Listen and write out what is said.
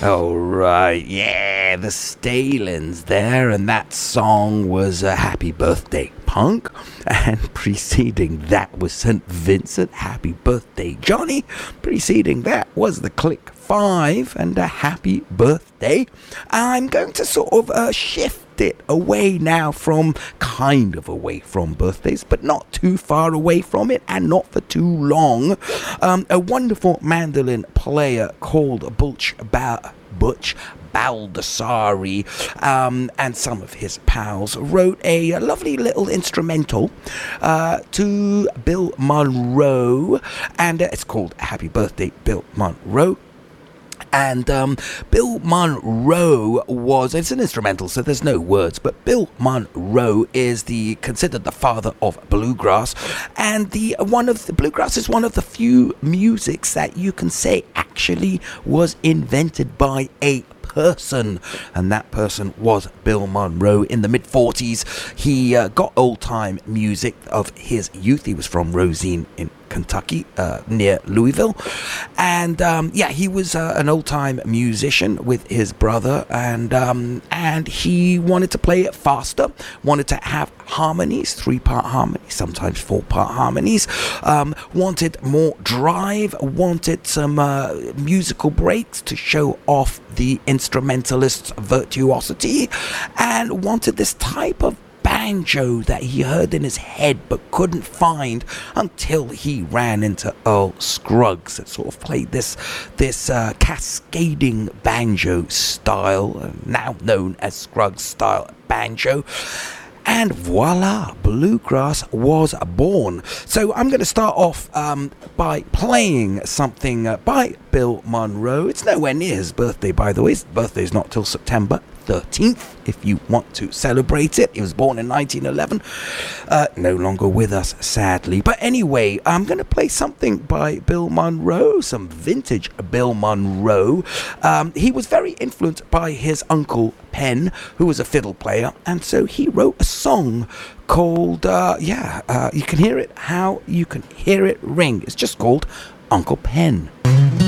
All right, yeah, the Stalins there, and that song was Happy Birthday Punk, and preceding that was St. Vincent, Happy Birthday Johnny. Preceding that was the Click 5 and a Happy Birthday. I'm going to sort of shift it away now from, kind of away from birthdays, but not too far away from it and not for too long. A wonderful mandolin player called Butch Baldassari and some of his pals wrote a lovely little instrumental to Bill Monroe, and it's called Happy Birthday Bill Monroe. And Bill Monroe it's an instrumental, so there's no words, but Bill Monroe is considered the father of bluegrass, and bluegrass is one of the few musics that you can say actually was invented by a person, and that person was Bill Monroe. In the mid-40s, he got old-time music of his youth. He was from Rosine in Kentucky, near Louisville, and he was an old-time musician with his brother, and he wanted to play it faster, wanted to have harmonies, 3-part harmonies, sometimes 4-part harmonies, wanted more drive, wanted some musical breaks to show off the instrumentalist's virtuosity, and wanted this type of banjo that he heard in his head but couldn't find until he ran into Earl Scruggs. It sort of played this cascading banjo style, now known as Scruggs style banjo. And voila, bluegrass was born. So I'm going to start off by playing something by Bill Monroe. It's nowhere near his birthday, by the way. His birthday's not till September 13th, if you want to celebrate it. He was born in 1911. No longer with us, sadly. But anyway, I'm going to play something by Bill Monroe, some vintage Bill Monroe. He was very influenced by his uncle Penn, who was a fiddle player, and so he wrote a song called, you can hear it how you can hear it ring. It's just called Uncle Penn.